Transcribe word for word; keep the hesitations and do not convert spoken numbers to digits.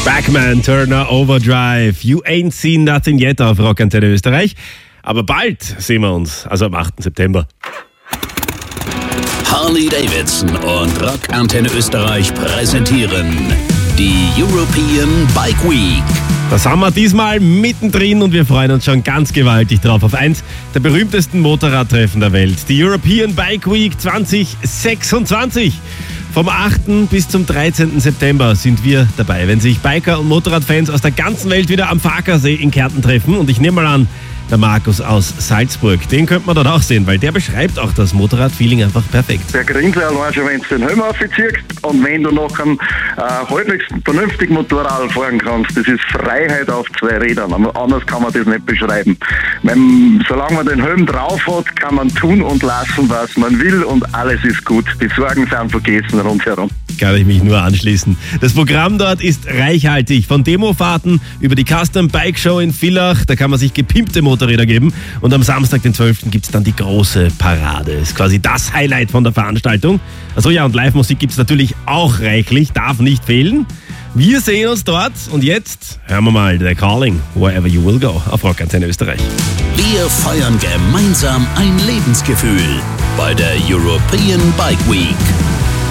Backman, Turner, Overdrive. You ain't seen nothing yet auf Rockantenne Österreich. Aber bald sehen wir uns, also am achten September. Harley Davidson und Rockantenne Österreich präsentieren die European Bike Week. Das haben wir diesmal mittendrin und wir freuen uns schon ganz gewaltig drauf auf eins der berühmtesten Motorradtreffen der Welt. Die European Bike Week zwanzig sechsundzwanzig. Vom achten bis zum dreizehnten September sind wir dabei, wenn sich Biker und Motorradfans aus der ganzen Welt wieder am Farkasee in Kärnten treffen. Und ich nehme mal an, der Markus aus Salzburg, den könnte man dort auch sehen, weil der beschreibt auch das Motorradfeeling einfach perfekt. Der Grinsel allein schon, wenn du den Helm aufziehst und wenn du noch einen äh, halbwegs vernünftigen Motorrad fahren kannst, das ist Freiheit auf zwei Rädern. Anders kann man das nicht beschreiben. Wenn, solange man den Helm drauf hat, kann man tun und lassen, was man will und alles ist gut. Die Sorgen sind vergessen rundherum. Kann ich mich nur anschließen. Das Programm dort ist reichhaltig. Von Demofahrten über die Custom Bike Show in Villach, da kann man sich gepimpte Motorräder geben. Und am Samstag, den zwölften gibt es dann die große Parade. Ist quasi das Highlight von der Veranstaltung. Also ja, und Live-Musik gibt es natürlich auch reichlich, darf nicht fehlen. Wir sehen uns dort und jetzt hören wir mal The Calling, Wherever You Will Go auf Rockantenne Österreich. Wir feiern gemeinsam ein Lebensgefühl bei der European Bike Week.